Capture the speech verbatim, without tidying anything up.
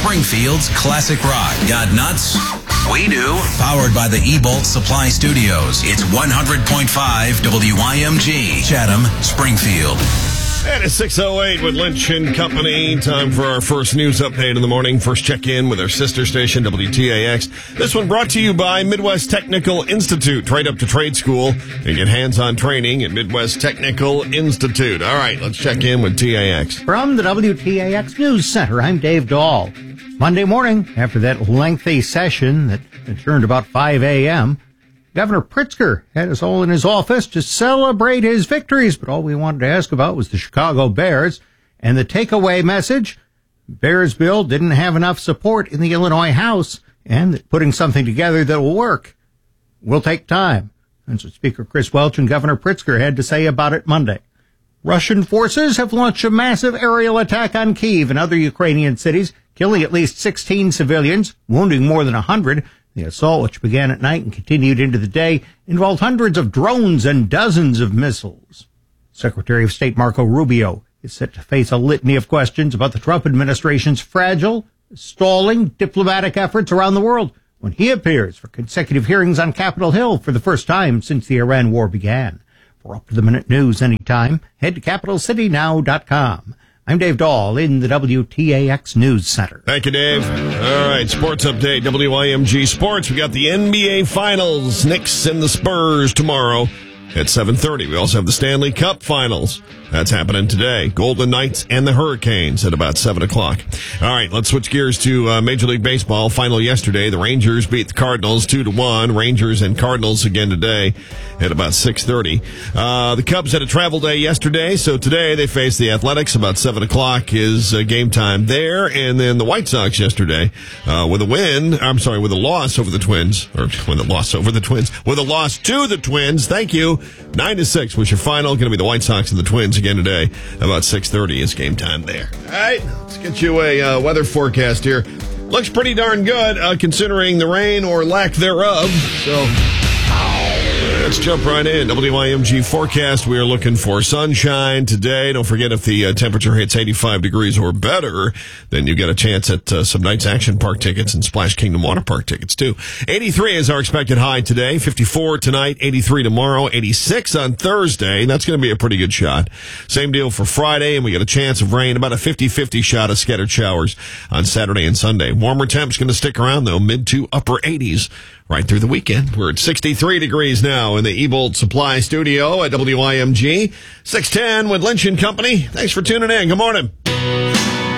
Springfield's classic rock. Got nuts? We do. Powered by the E-Bolt Supply Studios. It's one hundred point five W I M G. Chatham, Springfield. And it's six oh eight with Lynch and Company. Time for our first news update in the morning. First check-in with our sister station, W T A X. This one brought to you by Midwest Technical Institute. Trade up to trade school and get hands-on training at Midwest Technical Institute. All right, let's check in with T A X. From the W T A X News Center, I'm Dave Dahl. Monday morning, after that lengthy session that adjourned about five a.m., Governor Pritzker had us all in his office to celebrate his victories, but all we wanted to ask about was the Chicago Bears and the takeaway message. Bears bill didn't have enough support in the Illinois House, and that putting something together that will work will take time. That's what Speaker Chris Welch and Governor Pritzker had to say about it Monday. Russian forces have launched a massive aerial attack on Kyiv and other Ukrainian cities, killing at least sixteen civilians, wounding more than one hundred. The assault, which began at night and continued into the day, involved hundreds of drones and dozens of missiles. Secretary of State Marco Rubio is set to face a litany of questions about the Trump administration's fragile, stalling diplomatic efforts around the world when he appears for consecutive hearings on Capitol Hill for the first time since the Iran war began. For up-to-the-minute news anytime, head to capital city now dot com. I'm Dave Dahl in the W T A X News Center. Thank you, Dave. All right, sports update, W I M G Sports. We got the N B A Finals, Knicks and the Spurs tomorrow at seven thirty. We also have the Stanley Cup Finals. That's happening today. Golden Knights and the Hurricanes at about seven o'clock. All right, let's switch gears to uh, Major League Baseball. Final yesterday, the Rangers beat the Cardinals two to one. Rangers and Cardinals again today at about six thirty. Uh, the Cubs had a travel day yesterday, so today they face the Athletics. About seven o'clock is uh, game time there. And then the White Sox yesterday uh, with a win, I'm sorry, with a loss over the Twins, or with a loss over the Twins, with a loss to the Twins. Thank you. nine to six was your final. Going to be the White Sox and the Twins again today. About six thirty is game time there. All right, let's get you a uh, weather forecast here. Looks pretty darn good, uh, considering the rain or lack thereof. So let's jump right in. W I M G forecast. We are looking for sunshine today. Don't forget, if the uh, temperature hits eighty-five degrees or better, then you get a chance at uh, some Knights Action Park tickets and Splash Kingdom Water Park tickets, too. eighty-three is our expected high today. fifty-four tonight, eighty-three tomorrow, eighty-six on Thursday. That's going to be a pretty good shot. Same deal for Friday, and we got a chance of rain, about a fifty-fifty shot of scattered showers on Saturday and Sunday. Warmer temps going to stick around, though, mid to upper eighties. Right through the weekend. We're at sixty-three degrees now in the E-Bolt Supply Studio at W I M G. six ten with Lynch and Company. Thanks for tuning in. Good morning.